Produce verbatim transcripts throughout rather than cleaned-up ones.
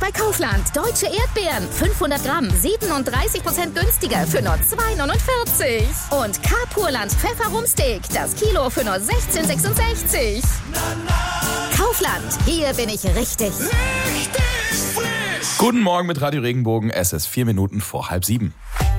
bei Kaufland. Deutsche Erdbeeren, fünfhundert Gramm, siebenunddreißig Prozent günstiger für nur zwei neunundvierzig. Und K-Purland Pfefferumsteak, das Kilo für nur sechzehn sechsundsechzig. Kaufland, hier bin ich richtig. Richtig frisch. Guten Morgen mit Radio Regenbogen. Es ist vier Minuten vor halb sieben.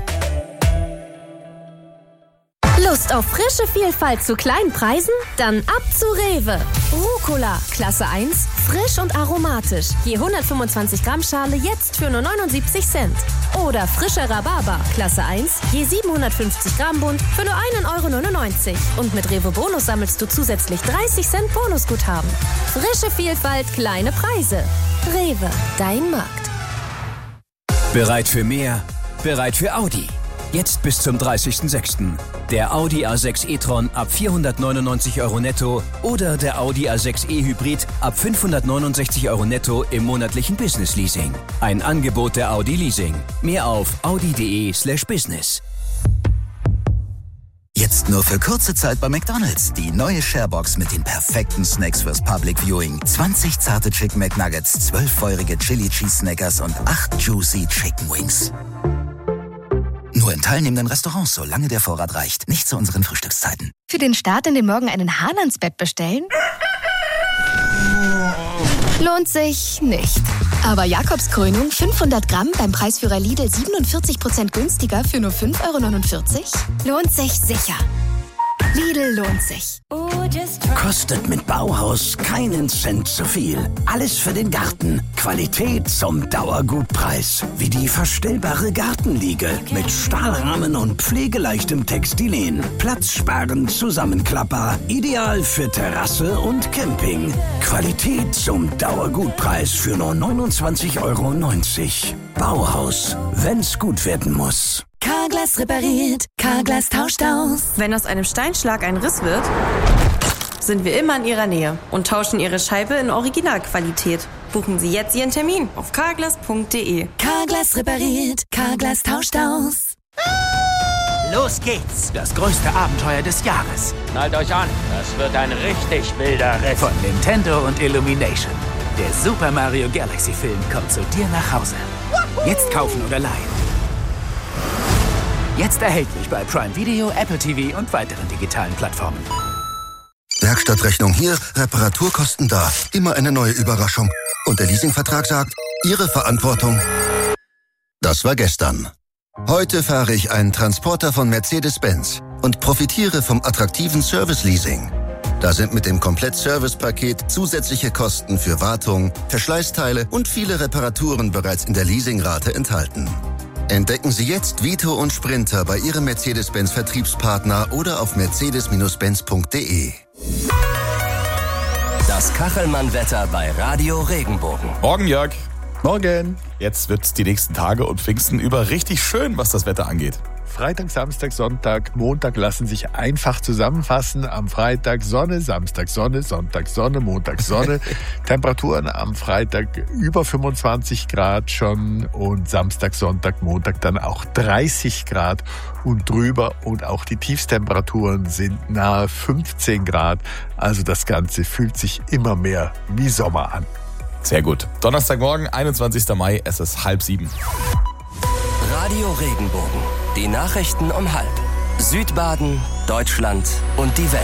Lust auf frische Vielfalt zu kleinen Preisen? Dann ab zu Rewe. Rucola, Klasse eins, frisch und aromatisch. Je hundertfünfundzwanzig Gramm Schale jetzt für nur neunundsiebzig Cent. Oder frischer Rhabarber, Klasse eins, je siebenhundertfünfzig Gramm Bund für nur ein Euro neunundneunzig. Und mit Rewe Bonus sammelst du zusätzlich dreißig Cent Bonusguthaben. Frische Vielfalt, kleine Preise. Rewe, dein Markt. Bereit für mehr? Bereit für Audi? Jetzt bis zum dreißigsten sechsten Der Audi A sechs e-tron ab vierhundertneunundneunzig Euro netto oder der Audi A sechs e-Hybrid ab fünfhundertneunundsechzig Euro netto im monatlichen Business Leasing. Ein Angebot der Audi Leasing. Mehr auf audi.de slash business. Jetzt nur für kurze Zeit bei McDonald's. Die neue Sharebox mit den perfekten Snacks fürs Public Viewing. zwanzig zarte Chicken McNuggets, zwölf feurige Chili Cheese Snackers und acht Juicy Chicken Wings. Nur in teilnehmenden Restaurants, solange der Vorrat reicht. Nicht zu unseren Frühstückszeiten. Für den Start in den Morgen einen Hahn ans Bett bestellen? Lohnt sich nicht. Aber Jakobskrönung fünfhundert Gramm beim Preisführer Lidl siebenundvierzig Prozent günstiger für nur fünf Euro neunundvierzig? Lohnt sich sicher. Lidl lohnt sich. Kostet mit Bauhaus keinen Cent zu viel. Alles für den Garten. Qualität zum Dauergutpreis. Wie die verstellbare Gartenliege mit Stahlrahmen und pflegeleichtem Textilien. Platzsparend Zusammenklapper. Ideal für Terrasse und Camping. Qualität zum Dauergutpreis für nur neunundzwanzig Euro neunzig. Bauhaus. Wenn's gut werden muss. Carglass repariert, Carglass tauscht aus. Wenn aus einem Steinschlag ein Riss wird, sind wir immer in Ihrer Nähe und tauschen Ihre Scheibe in Originalqualität. Buchen Sie jetzt Ihren Termin auf carglass punkt de. Carglass repariert, Carglass tauscht aus. Los geht's, das größte Abenteuer des Jahres. Schnallt euch an, das wird ein richtig wilder Ritt. Von Nintendo und Illumination. Der Super Mario Galaxy Film kommt zu dir nach Hause. Jetzt kaufen oder leihen. Jetzt erhältlich bei Prime Video, Apple T V und weiteren digitalen Plattformen. Werkstattrechnung hier, Reparaturkosten da. Immer eine neue Überraschung. Und der Leasingvertrag sagt, Ihre Verantwortung. Das war gestern. Heute fahre ich einen Transporter von Mercedes-Benz und profitiere vom attraktiven Service-Leasing. Da sind mit dem Komplett-Service-Paket zusätzliche Kosten für Wartung, Verschleißteile und viele Reparaturen bereits in der Leasingrate enthalten. Entdecken Sie jetzt Vito und Sprinter bei Ihrem Mercedes-Benz-Vertriebspartner oder auf mercedes benz punkt de. Das Kachelmann-Wetter bei Radio Regenbogen. Morgen, Jörg. Morgen. Jetzt wird's die nächsten Tage und Pfingsten über richtig schön, was das Wetter angeht. Freitag, Samstag, Sonntag, Montag lassen sich einfach zusammenfassen. Am Freitag Sonne, Samstag Sonne, Sonntag Sonne, Montag Sonne. Temperaturen am Freitag über fünfundzwanzig Grad schon und Samstag, Sonntag, Montag dann auch dreißig Grad und drüber. Und auch die Tiefstemperaturen sind nahe fünfzehn Grad. Also das Ganze fühlt sich immer mehr wie Sommer an. Sehr gut. Donnerstagmorgen, einundzwanzigster Mai, es ist halb sieben. Radio Regenbogen. Die Nachrichten um halb. Südbaden, Deutschland und die Welt.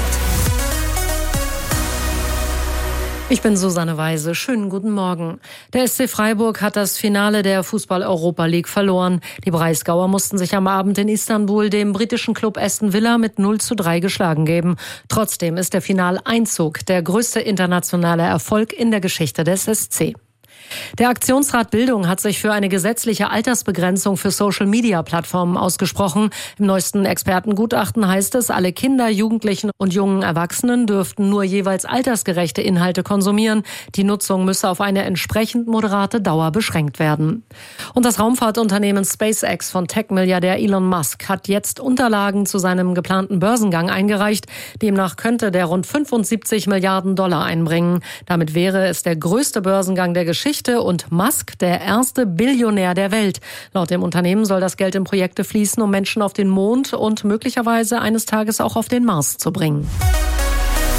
Ich bin Susanne Weise. Schönen guten Morgen. Der S C Freiburg hat das Finale der Fußball-Europa League verloren. Die Breisgauer mussten sich am Abend in Istanbul dem britischen Club Aston Villa mit null zu drei geschlagen geben. Trotzdem ist der Finaleinzug der größte internationale Erfolg in der Geschichte des S C. Der Aktionsrat Bildung hat sich für eine gesetzliche Altersbegrenzung für Social-Media-Plattformen ausgesprochen. Im neuesten Expertengutachten heißt es, alle Kinder, Jugendlichen und jungen Erwachsenen dürften nur jeweils altersgerechte Inhalte konsumieren. Die Nutzung müsse auf eine entsprechend moderate Dauer beschränkt werden. Und das Raumfahrtunternehmen SpaceX von Tech-Milliardär Elon Musk hat jetzt Unterlagen zu seinem geplanten Börsengang eingereicht. Demnach könnte der rund fünfundsiebzig Milliarden Dollar einbringen. Damit wäre es der größte Börsengang der Geschichte und Musk der erste Billionär der Welt. Laut dem Unternehmen soll das Geld in Projekte fließen, um Menschen auf den Mond und möglicherweise eines Tages auch auf den Mars zu bringen.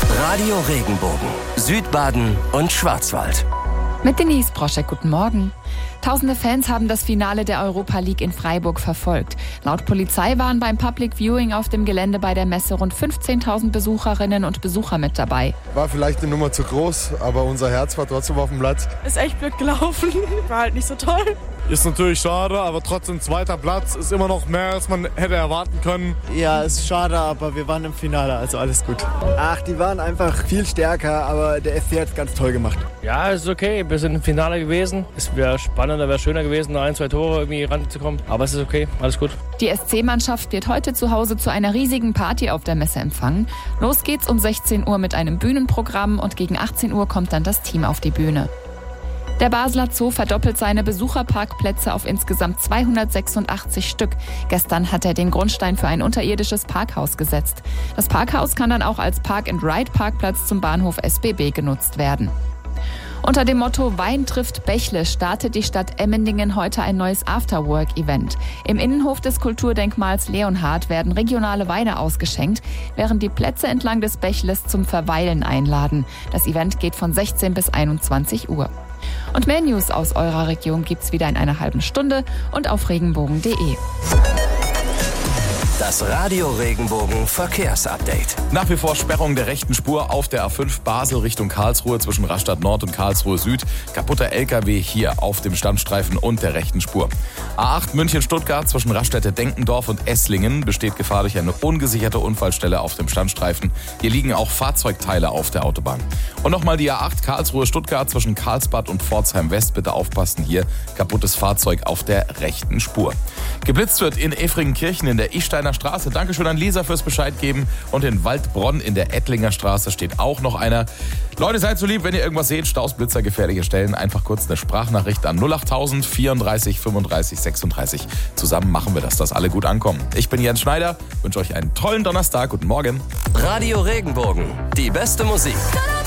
Radio Regenbogen, Südbaden und Schwarzwald. Mit Denise Broschek, guten Morgen. Tausende Fans haben das Finale der Europa League in Freiburg verfolgt. Laut Polizei waren beim Public Viewing auf dem Gelände bei der Messe rund fünfzehntausend Besucherinnen und Besucher mit dabei. War vielleicht eine Nummer zu groß, aber unser Herz war trotzdem auf dem Platz. Ist echt blöd gelaufen, war halt nicht so toll. Ist natürlich schade, aber trotzdem zweiter Platz ist immer noch mehr, als man hätte erwarten können. Ja, ist schade, aber wir waren im Finale, also alles gut. Ach, die waren einfach viel stärker, aber der F C hat es ganz toll gemacht. Ja, ist okay, wir sind im Finale gewesen. Es wäre spannender, wäre schöner gewesen, noch ein, zwei Tore irgendwie ranzukommen. Aber es ist okay, alles gut. Die S C-Mannschaft wird heute zu Hause zu einer riesigen Party auf der Messe empfangen. Los geht's um sechzehn Uhr mit einem Bühnenprogramm und gegen achtzehn Uhr kommt dann das Team auf die Bühne. Der Basler Zoo verdoppelt seine Besucherparkplätze auf insgesamt zweihundertsechsundachtzig Stück. Gestern hat er den Grundstein für ein unterirdisches Parkhaus gesetzt. Das Parkhaus kann dann auch als Park-and-Ride-Parkplatz zum Bahnhof S B B genutzt werden. Unter dem Motto Wein trifft Bächle startet die Stadt Emmendingen heute ein neues Afterwork-Event. Im Innenhof des Kulturdenkmals Leonhard werden regionale Weine ausgeschenkt, während die Plätze entlang des Bächles zum Verweilen einladen. Das Event geht von sechzehn bis einundzwanzig Uhr. Und mehr News aus eurer Region gibt's wieder in einer halben Stunde und auf regenbogen punkt de. Das Radio Regenbogen Verkehrsupdate. Nach wie vor Sperrung der rechten Spur auf der A fünf Basel Richtung Karlsruhe zwischen Rastatt Nord und Karlsruhe Süd. Kaputter L K W hier auf dem Standstreifen und der rechten Spur. A acht München-Stuttgart zwischen Raststätte-Denkendorf und Esslingen besteht Gefahr durch eine ungesicherte Unfallstelle auf dem Standstreifen. Hier liegen auch Fahrzeugteile auf der Autobahn. Und nochmal die A acht Karlsruhe-Stuttgart zwischen Karlsbad und Pforzheim West. Bitte aufpassen, hier kaputtes Fahrzeug auf der rechten Spur. Geblitzt wird in Efringenkirchen in der Isteiner Straße. Dankeschön an Lisa fürs Bescheid geben. Und in Waldbronn in der Ettlinger Straße steht auch noch einer. Leute, seid so lieb, wenn ihr irgendwas seht, Staus, Blitzer, gefährliche Stellen, einfach kurz eine Sprachnachricht an null achttausend vierunddreißig fünfunddreißig sechsunddreißig. Zusammen machen wir das, dass alle gut ankommen. Ich bin Jens Schneider, wünsche euch einen tollen Donnerstag. Guten Morgen. Radio Regenbogen, die beste Musik.